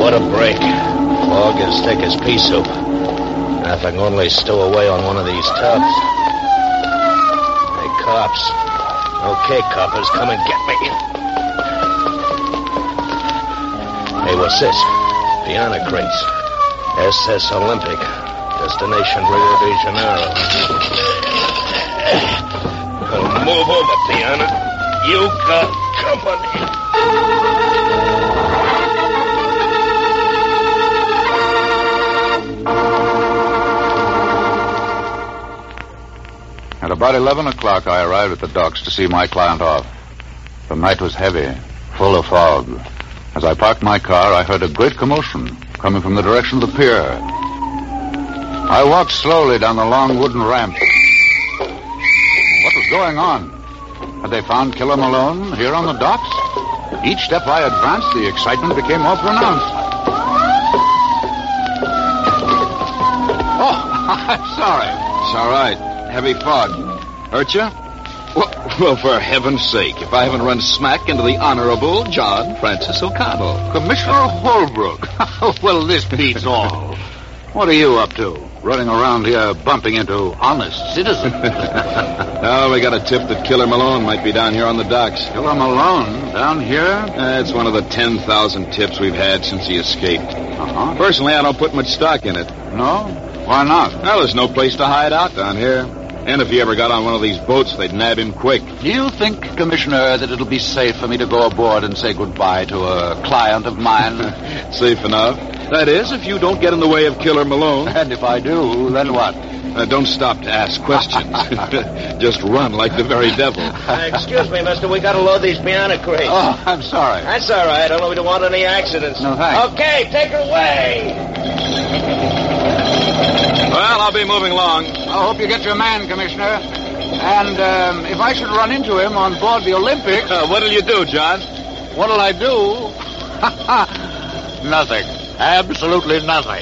what a break. Fog as thick as pea soup. If I can only stow away on one of these tubs. Hey, cops. Okay, coppers, come and get me. Hey, what's this? Piano crates. SS Olympic. Destination Rio de Janeiro. Move over, Piano. You got company. At about 11 o'clock, I arrived at the docks to see my client off. The night was heavy, full of fog. As I parked my car, I heard a great commotion coming from the direction of the pier. I walked slowly down the long wooden ramp. What was going on? Had they found Killer Malone here on the docks? Each step I advanced, the excitement became more pronounced. Oh, I'm sorry. It's all right. Heavy fog. Hurt you? Well, for heaven's sake, if I haven't run smack into the Honorable John Francis O'Connell. Commissioner Holbrook. Well, this beats all. What are you up to? Running around here bumping into honest citizens. Oh, we got a tip that Killer Malone might be down here on the docks. Killer Malone? Down here? It's one of the 10,000 tips we've had since he escaped. Uh-huh. Personally, I don't put much stock in it. No? Why not? Well, there's no place to hide out down here. And if he ever got on one of these boats, they'd nab him quick. Do you think, Commissioner, that it'll be safe for me to go aboard and say goodbye to a client of mine? Safe enough. That is, if you don't get in the way of Killer Malone. And if I do, then what? Don't stop to ask questions. Just run like the very devil. Excuse me, mister. We got to load these piano crates. Oh, I'm sorry. That's all right. I don't don't want any accidents. No, thanks. Okay, take her away. Well, I'll be moving along. I hope you get your man, Commissioner. And if I should run into him on board the Olympic... What'll you do, John? What'll I do? Nothing. Absolutely nothing.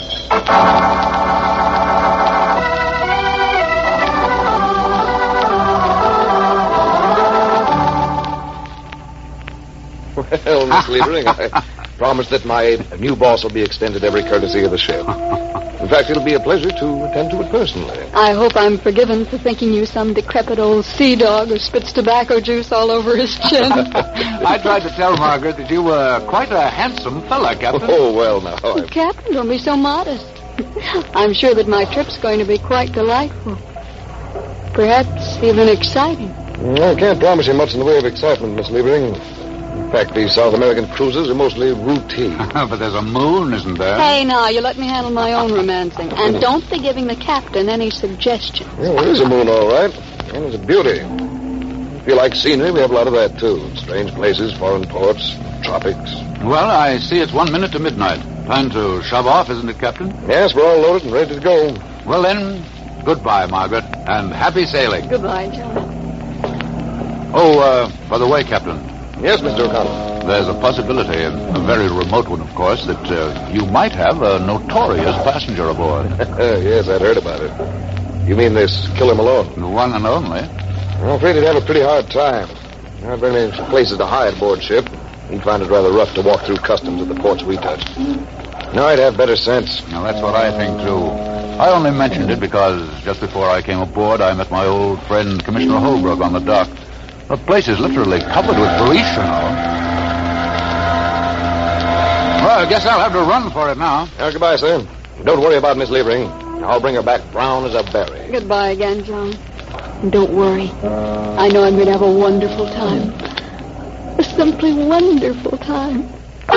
Well, Miss Levering, I promise that my new boss will be extended every courtesy of the ship. In fact, it'll be a pleasure to attend to it personally. I hope I'm forgiven for thinking you some decrepit old sea dog who spits tobacco juice all over his chin. I tried to tell Margaret that you were quite a handsome fella, Captain. Oh, well, now. Captain, don't be so modest. I'm sure that my trip's going to be quite delightful. Perhaps even exciting. I can't promise you much in the way of excitement, Miss Levering. In fact, these South American cruises are mostly routine. But there's a moon, isn't there? Hey, now, you let me handle my own romancing. And don't be giving the captain any suggestions. Well, there is a moon, all right. And it's a beauty. If you like scenery, we have a lot of that, too. Strange places, foreign ports, tropics. Well, I see it's 1 minute to midnight. Time to shove off, isn't it, Captain? Yes, we're all loaded and ready to go. Well, then, goodbye, Margaret, and happy sailing. Goodbye, John. Oh, by the way, Captain. Yes, Mr. O'Connell. There's a possibility, a very remote one, of course, that you might have a notorious passenger aboard. Yes, I'd heard about it. You mean this Killer Malone? The one and only. I'm afraid he'd have a pretty hard time. There aren't very many places to hide aboard ship. He'd find it rather rough to walk through customs at the ports we touch. No, I'd have better sense. Now, that's what I think, too. I only mentioned it because just before I came aboard, I met my old friend, Commissioner Holbrook, on the dock. The place is literally covered with police, you know. Well, I guess I'll have to run for it now. Goodbye, sir. Don't worry about Miss Levering. I'll bring her back brown as a berry. Goodbye again, John. And don't worry. I know I'm going to have a wonderful time. A simply wonderful time.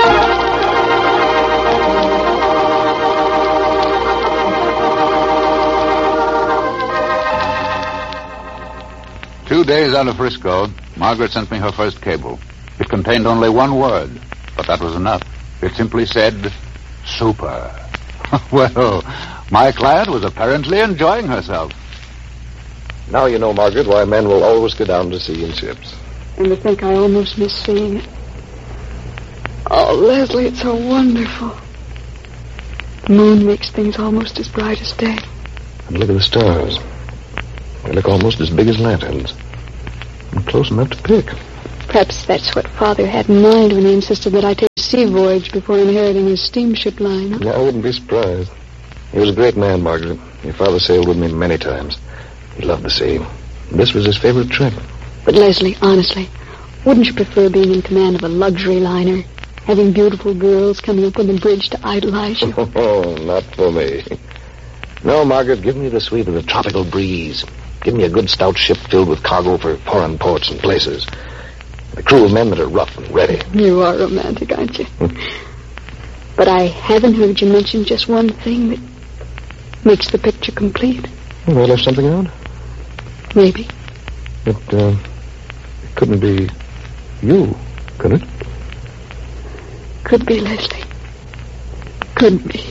2 days out of Frisco, Margaret sent me her first cable. It contained only one word, but that was enough. It simply said, super. Well, my client was apparently enjoying herself. Now you know, Margaret, why men will always go down to sea in ships. And to think I almost missed seeing it. Oh, Leslie, it's so wonderful. The moon makes things almost as bright as day. And look at the stars. They look almost as big as lanterns. And close enough to pick. Perhaps that's what Father had in mind when he insisted that I take sea voyage before inheriting his steamship line, huh? No, I wouldn't be surprised. He was a great man, Margaret. Your father sailed with me many times. He loved the sea. This was his favorite trip. But, Leslie, honestly, wouldn't you prefer being in command of a luxury liner? Having beautiful girls coming up on the bridge to idolize you? Oh, not for me. No, Margaret, give me the sweep of the tropical breeze. Give me a good stout ship filled with cargo for foreign ports and places. The crew of men that are rough and ready. You are romantic, aren't you? But I haven't heard you mention just one thing that makes the picture complete. Have I left something out? Maybe. It couldn't be you, could it? Could be, Leslie. Could be.